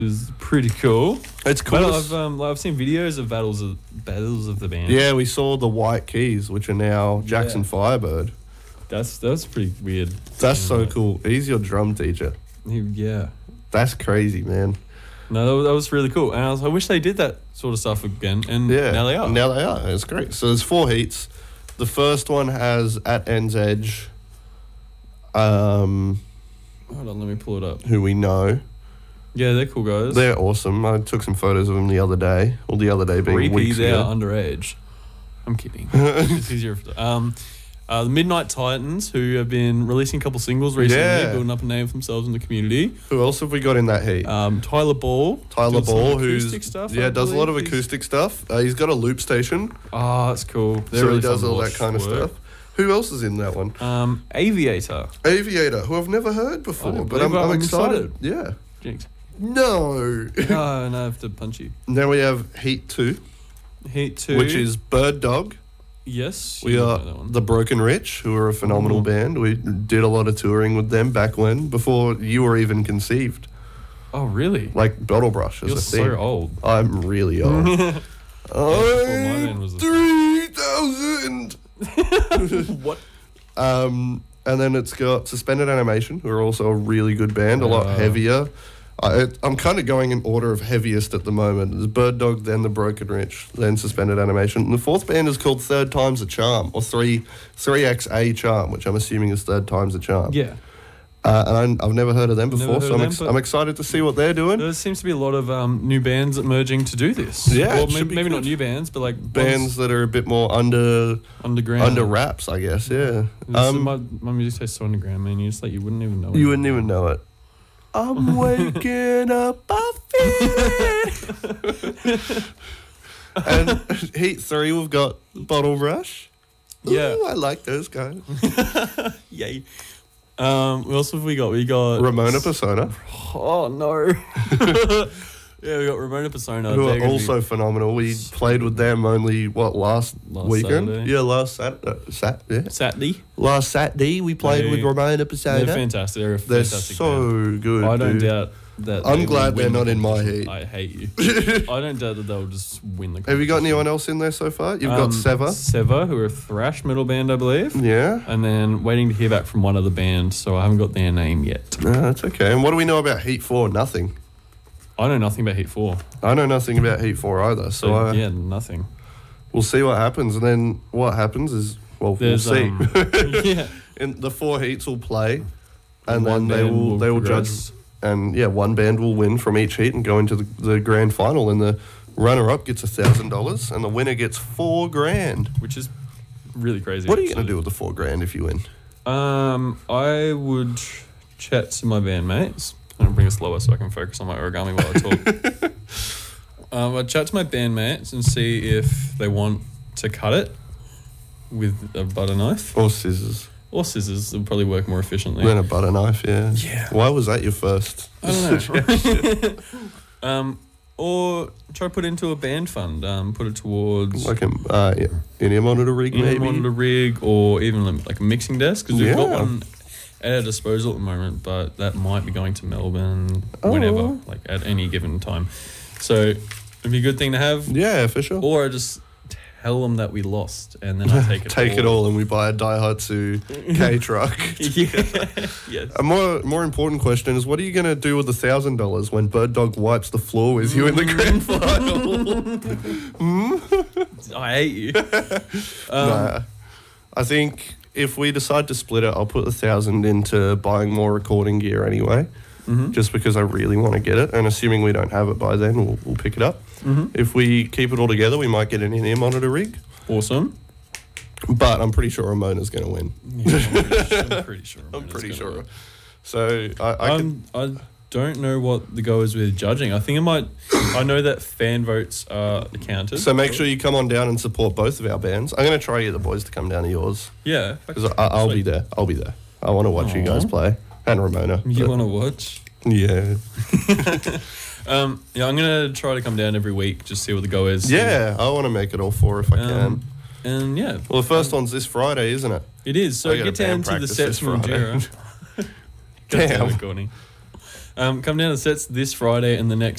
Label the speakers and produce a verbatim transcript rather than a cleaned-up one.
Speaker 1: is pretty cool.
Speaker 2: It's cool.
Speaker 1: But
Speaker 2: to
Speaker 1: I've um, I've seen videos of battles of battles of the band.
Speaker 2: Yeah, we saw the White Keys, which are now Jackson
Speaker 1: Yeah.
Speaker 2: Firebird.
Speaker 1: That's that's pretty weird.
Speaker 2: That's so
Speaker 1: Like,
Speaker 2: cool. He's your drum teacher.
Speaker 1: he- Yeah.
Speaker 2: That's crazy, man.
Speaker 1: No, that was, that was really cool. And I was I wish they did that sort of stuff again. And
Speaker 2: Yeah.
Speaker 1: now they are.
Speaker 2: Now they are. It's great. So there's four heats. The first one has At End's Edge, um,
Speaker 1: Hold on, let me pull it up.
Speaker 2: who we know.
Speaker 1: Yeah, they're cool guys.
Speaker 2: They're awesome. I took some photos of them the other day. Well, the other day being
Speaker 1: Creepy,
Speaker 2: weeks
Speaker 1: they're
Speaker 2: ago.
Speaker 1: underage. I'm kidding. It's easier. If, um, uh, the Midnight Titans, who have been releasing a couple singles recently,
Speaker 2: Yeah.
Speaker 1: building up a name for themselves in the community.
Speaker 2: Who else have we got in that heat?
Speaker 1: Um, Tyler Ball.
Speaker 2: Tyler
Speaker 1: doing some
Speaker 2: Ball,
Speaker 1: acoustic
Speaker 2: who's
Speaker 1: stuff,
Speaker 2: yeah
Speaker 1: I
Speaker 2: does a lot of
Speaker 1: believe. He's-
Speaker 2: acoustic stuff. Uh, he's got a loop station,
Speaker 1: Oh, that's cool. They're
Speaker 2: so
Speaker 1: really
Speaker 2: he does
Speaker 1: fun to
Speaker 2: all that
Speaker 1: watch
Speaker 2: kind of
Speaker 1: work.
Speaker 2: stuff. Who else is in that one?
Speaker 1: Um, Aviator.
Speaker 2: Aviator, who I've never heard before,
Speaker 1: don't
Speaker 2: but
Speaker 1: believe
Speaker 2: I'm,
Speaker 1: it.
Speaker 2: I'm
Speaker 1: I'm
Speaker 2: excited. Yeah.
Speaker 1: Jinx.
Speaker 2: No.
Speaker 1: No, no, I have to punch you.
Speaker 2: Then we have Heat Two,
Speaker 1: Heat two.
Speaker 2: which is Bird Dog.
Speaker 1: Yes.
Speaker 2: We
Speaker 1: you
Speaker 2: are
Speaker 1: know that one.
Speaker 2: the Broken Rich, who are a phenomenal
Speaker 1: Mhm.
Speaker 2: band. We did a lot of touring with them back when, before you were even conceived.
Speaker 1: Oh, really?
Speaker 2: Like Bottle Brush as
Speaker 1: You're
Speaker 2: a
Speaker 1: so
Speaker 2: thing.
Speaker 1: old.
Speaker 2: I'm really old.
Speaker 1: before my
Speaker 2: I'm
Speaker 1: band was a-
Speaker 2: three thousand.
Speaker 1: What?
Speaker 2: Um, and then it's got Suspended Animation, who are also a really good band, a lot
Speaker 1: Uh.
Speaker 2: heavier. I, it, I'm kind of going in order of heaviest at the moment. There's Bird Dog, then The Broken Rich, then Suspended Animation. And the fourth band is called Third Time's a Charm, or three three X A Charm, which I'm assuming is Third Time's a Charm.
Speaker 1: Yeah.
Speaker 2: Uh, and I, I've never heard of them
Speaker 1: Never
Speaker 2: before,
Speaker 1: heard
Speaker 2: so
Speaker 1: of
Speaker 2: I'm,
Speaker 1: them,
Speaker 2: ex-
Speaker 1: but-
Speaker 2: I'm excited to see what they're doing.
Speaker 1: There seems to be a lot of um, new bands emerging to do this.
Speaker 2: Yeah,
Speaker 1: Well,
Speaker 2: it should
Speaker 1: maybe,
Speaker 2: be
Speaker 1: maybe not
Speaker 2: good.
Speaker 1: new bands, but like
Speaker 2: Bands
Speaker 1: ones
Speaker 2: that are a bit more under
Speaker 1: underground.
Speaker 2: under wraps, I guess, yeah.
Speaker 1: This is
Speaker 2: Um,
Speaker 1: my, my music tastes so underground, man. You just like you wouldn't even know.
Speaker 2: You
Speaker 1: it.
Speaker 2: wouldn't even know it. I'm waking up, I feel it. And Heat three, we've got Bottle Rush.
Speaker 1: Yeah.
Speaker 2: Ooh, I like those guys.
Speaker 1: Yay. Um, what else have we got? We got
Speaker 2: Ramona Persona,
Speaker 1: Oh no. Yeah, we got Ramona Persona.
Speaker 2: who
Speaker 1: They're
Speaker 2: are
Speaker 1: gonna
Speaker 2: also
Speaker 1: be
Speaker 2: phenomenal. We played with them only, what, last,
Speaker 1: Last
Speaker 2: weekend?
Speaker 1: Saturday.
Speaker 2: Yeah, last Sat- uh, Sat- yeah.
Speaker 1: Saturday.
Speaker 2: Last Saturday, we played
Speaker 1: They-
Speaker 2: with Ramona
Speaker 1: They're
Speaker 2: Persona.
Speaker 1: fantastic. They're a
Speaker 2: They're
Speaker 1: fantastic
Speaker 2: so
Speaker 1: band.
Speaker 2: good,
Speaker 1: I don't
Speaker 2: dude.
Speaker 1: doubt that.
Speaker 2: I'm
Speaker 1: they
Speaker 2: glad
Speaker 1: will
Speaker 2: they're
Speaker 1: win
Speaker 2: not
Speaker 1: the
Speaker 2: in my
Speaker 1: competition.
Speaker 2: heat.
Speaker 1: I hate you. I don't doubt that they'll just win the competition.
Speaker 2: Have you got anyone else in there so far? You've
Speaker 1: Um,
Speaker 2: got Seva.
Speaker 1: Seva, who are a thrash metal band, I believe.
Speaker 2: Yeah.
Speaker 1: And then waiting to hear back from one other band, so I haven't got their name yet.
Speaker 2: No, that's okay. And what do we know about Heat four? Nothing.
Speaker 1: I know nothing about Heat four.
Speaker 2: I know nothing about Heat four either, so
Speaker 1: So,
Speaker 2: I,
Speaker 1: yeah, nothing.
Speaker 2: we'll see what happens. And then what happens is, well,
Speaker 1: There's,
Speaker 2: we'll see.
Speaker 1: um, yeah.
Speaker 2: And the four heats will play, and
Speaker 1: One
Speaker 2: then they
Speaker 1: band
Speaker 2: will, they will judge,
Speaker 1: progress.
Speaker 2: and yeah, one band will win from each heat and go into the, the grand final. And the runner-up gets a thousand dollars, and the winner gets four grand.
Speaker 1: Which is really crazy.
Speaker 2: What are you going to
Speaker 1: actually.
Speaker 2: do with the four grand if you win?
Speaker 1: Um, I would chat to my bandmates. I'm gonna bring it slower so I can focus on my origami while I talk. um, I'd chat to my bandmates and see if they want to cut it with a butter knife
Speaker 2: Or scissors?
Speaker 1: or scissors. It'll probably work more efficiently.
Speaker 2: Then a butter knife, yeah.
Speaker 1: Yeah.
Speaker 2: Why was that your first?
Speaker 1: I don't know. um, or try to put it into a band fund. Um, put it towards
Speaker 2: Like a uh, yeah, in-ear monitor rig,
Speaker 1: in
Speaker 2: maybe.
Speaker 1: monitor rig or even like a mixing desk because we've got
Speaker 2: Yeah.
Speaker 1: one at our disposal at the moment, but that might be going to Melbourne
Speaker 2: Oh.
Speaker 1: whenever, like at any given time. So it'd be a good thing to have.
Speaker 2: Yeah, for sure.
Speaker 1: Or I just tell them that we lost and then I take it
Speaker 2: Take
Speaker 1: all.
Speaker 2: it all, and we buy a Daihatsu K truck.
Speaker 1: Yeah. Yes.
Speaker 2: A more more important question is, what are you going to do with the thousand dollars when Bird Dog wipes the floor with you in the grand final?
Speaker 1: I hate you. Um,
Speaker 2: Nah. I think if we decide to split it, I'll put the thousand into buying more recording gear anyway,
Speaker 1: mhm.
Speaker 2: just because I really want to get it. And assuming we don't have it by then, we'll, we'll pick it up.
Speaker 1: Mhm.
Speaker 2: If we keep it all together, we might get an in-ear monitor rig.
Speaker 1: Awesome.
Speaker 2: But I'm pretty sure Ramona's going to win.
Speaker 1: Yeah, I'm pretty sure. I'm pretty sure.
Speaker 2: I'm
Speaker 1: Ramona's
Speaker 2: pretty
Speaker 1: gonna
Speaker 2: sure.
Speaker 1: win.
Speaker 2: So I, I can.
Speaker 1: Um, I don't know what the go is with judging. I think it might. I know that fan votes are counted.
Speaker 2: So make sure you come on down and support both of our bands. I'm going to try to get the boys to come down to yours.
Speaker 1: Yeah.
Speaker 2: Because I'll be
Speaker 1: Sweet.
Speaker 2: there. I'll be there. I want to watch you
Speaker 1: Aw.
Speaker 2: guys play. And Ramona.
Speaker 1: You
Speaker 2: but-
Speaker 1: want to watch?
Speaker 2: Yeah.
Speaker 1: Um, yeah, I'm gonna try to come down every week, just see what the go is.
Speaker 2: Yeah, I want to make it all four if I can.
Speaker 1: Um, and yeah,
Speaker 2: Well, the first one's this Friday, isn't it?
Speaker 1: it is. So
Speaker 2: I got
Speaker 1: get
Speaker 2: a
Speaker 1: down
Speaker 2: band
Speaker 1: to the
Speaker 2: practice
Speaker 1: steps
Speaker 2: this
Speaker 1: from
Speaker 2: Friday.
Speaker 1: Mildura.
Speaker 2: Damn.
Speaker 1: Courtney. Um, come down to sets this Friday and the next